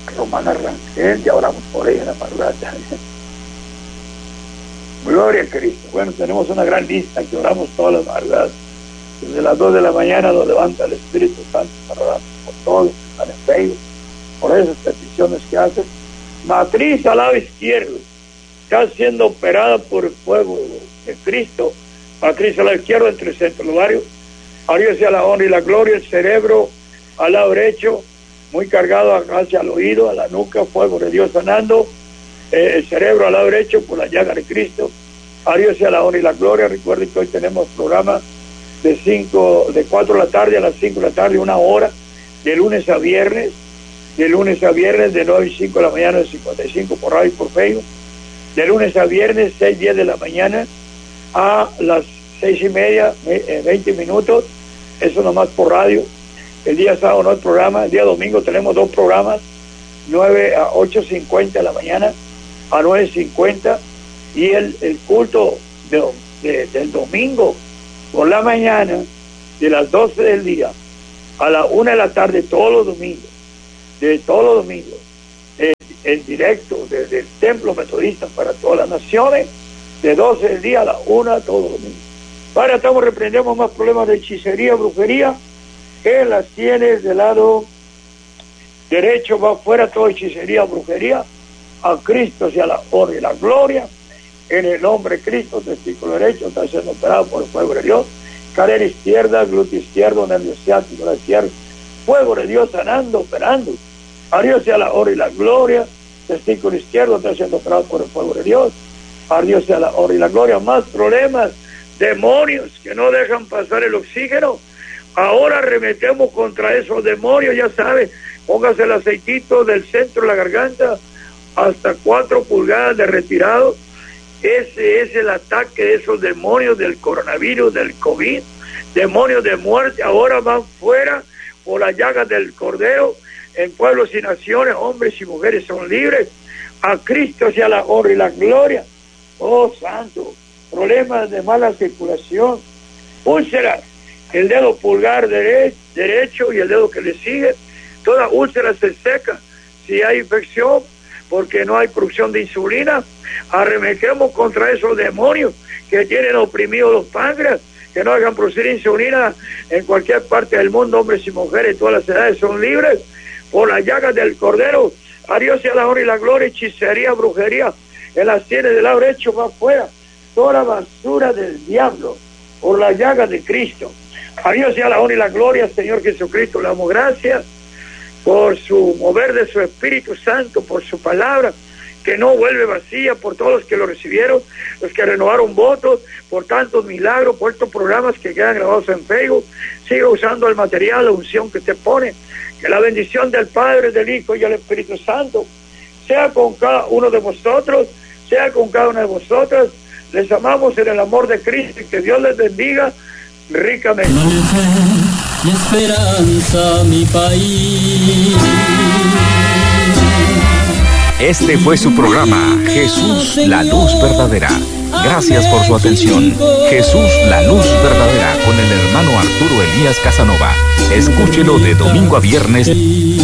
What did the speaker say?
Romana Rangel, ya oramos por ella en la madrugada. Gloria a Cristo. Bueno, tenemos una gran lista que oramos todas las madrugadas. Desde las 2 de la mañana nos levanta el Espíritu Santo para orar por todos los que están en Facebook, por esas peticiones que hacen. Matriz al lado izquierdo está siendo operada por el fuego de Cristo. Matriz al lado izquierdo entre el centro y el ovario. A Dios sea la honra y la gloria. El cerebro al lado derecho, muy cargado hacia el oído, a la nuca, fuego de Dios sanando. El cerebro al lado derecho por la llaga de Cristo. A Dios sea la honra y la gloria. Recuerden que hoy tenemos programa de 4 de la tarde a las 5 de la tarde, 1 hora, de lunes a viernes, de 9 y 5 de la mañana, de 55 por radio y por Facebook, de lunes a viernes, 6:10 de la mañana, a las 6:30, 20 minutos, eso nomás por radio. El día sábado no hay programa, el día domingo tenemos 2 programas, 9 a 8:50 de la mañana, a 9:50, y el culto del domingo por la mañana, de las 12 del día a la 1 de la tarde, todos los domingos, en directo desde el Templo Metodista para todas las naciones, de 12 del día a la 1 todos los domingos. Ahora reprendemos más problemas de hechicería, brujería, en las sienes del lado derecho va fuera toda hechicería, brujería. A Cristo sea la honra y la gloria. En el nombre de Cristo, testículo derecho está siendo operado por el fuego de Dios. Cadera izquierda, glúteo izquierdo, nervio ciático izquierdo, fuego de Dios sanando, operando. A Dios sea la honra y la gloria. Testículo izquierdo está siendo operado por el fuego de Dios. A Dios sea la honra y la gloria. Más problemas, demonios que no dejan pasar el oxígeno. Ahora remetemos contra esos demonios, ya sabe, póngase el aceitito del centro de la garganta hasta 4 pulgadas de retirado. Ese es el ataque de esos demonios del coronavirus, del COVID, demonios de muerte. Ahora van fuera por las llagas del Cordero. En pueblos y naciones, hombres y mujeres son libres. A Cristo sea la honra y la gloria. Oh, santo. Problemas de mala circulación, úlceras, el dedo pulgar derecho y el dedo que le sigue, toda úlcera se seca. Si hay infección, porque no hay producción de insulina, arremetemos contra esos demonios que tienen oprimidos los páncreas, que no hagan producir insulina en cualquier parte del mundo. Hombres y mujeres, todas las edades son libres por las llagas del Cordero. A Dios sea la honra y la gloria. Hechicería, brujería, en las sienes del lado derecho va afuera, toda basura del diablo por la llaga de Cristo. A Dios sea la honra y la gloria. Señor Jesucristo, le damos gracias por su mover de su Espíritu Santo, por su palabra que no vuelve vacía, por todos los que lo recibieron, los que renovaron votos, por tantos milagros, por estos programas que quedan grabados en Facebook. Siga usando el material, la unción que te pone. Que la bendición del Padre, del Hijo y del Espíritu Santo sea con cada uno de vosotros, sea con cada una de vosotras. Les amamos en el amor de Cristo y que Dios les bendiga ricamente. Dale fe y esperanza a mi país. Este fue su programa, Jesús, la luz verdadera. Gracias por su atención. Jesús, la luz verdadera, con el hermano Arturo Elías Casanova. Escúchelo de domingo a viernes.